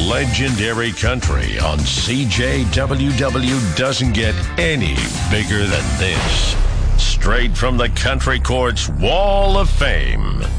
legendary country on CJWW doesn't get any bigger than this. Straight from the Country Court's Wall of Fame.